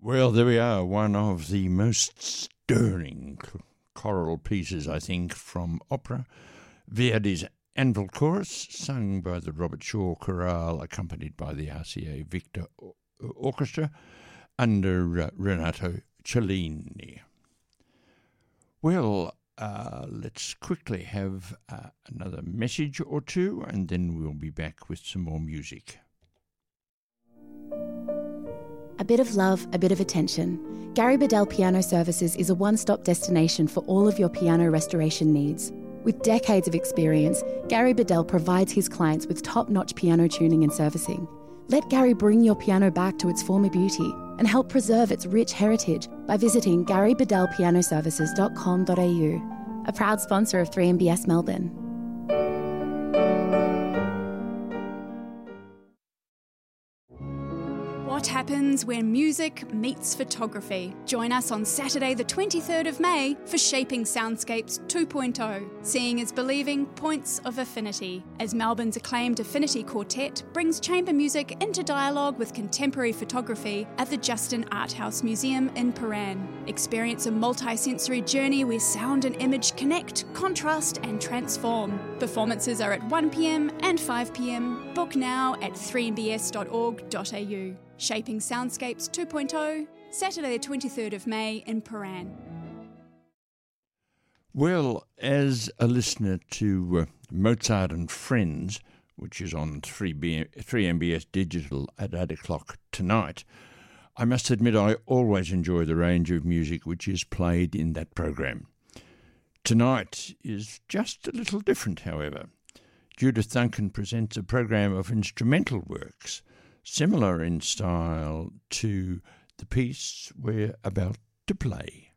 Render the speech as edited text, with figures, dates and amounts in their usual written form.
Well, there we are, one of the most stirring choral pieces, I think, from opera. Verdi's Anvil Chorus, sung by the Robert Shaw Chorale, accompanied by the RCA Victor Orchestra, under Renato Cellini. Well, let's quickly have another message or two, and then we'll be back with some more music. A bit of love, a bit of attention. Gary Bedell Piano Services is a one-stop destination for all of your piano restoration needs. With decades of experience, Gary Bedell provides his clients with top-notch piano tuning and servicing. Let Gary bring your piano back to its former beauty and help preserve its rich heritage by visiting garybedellpianoservices.com.au, a proud sponsor of 3MBS Melbourne. What happens when music meets photography? Join us on Saturday the 23rd of May for Shaping Soundscapes 2.0, Seeing is Believing Points of Affinity, as Melbourne's acclaimed Affinity Quartet brings chamber music into dialogue with contemporary photography at the Justin Art House Museum in Paran. Experience a multi-sensory journey where sound and image connect, contrast and transform. Performances are at 1pm and 5pm. Book now at 3mbs.org.au. Shaping Soundscapes 2.0, Saturday the 23rd of May in Paran. Well, as a listener to Mozart and Friends, which is on 3MBS Digital at 8 o'clock tonight, I must admit I always enjoy the range of music which is played in that program. Tonight is just a little different, however. Judith Duncan presents a program of instrumental works, similar in style to the piece we're about to play.